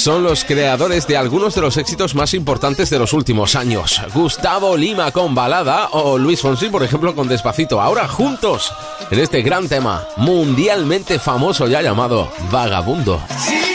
son los creadores de algunos de los éxitos más importantes de los últimos años. Gustavo Lima con Balada o Luis Fonsi, por ejemplo, con Despacito. Ahora juntos en este gran tema mundialmente famoso ya llamado Vagabundo. Sí.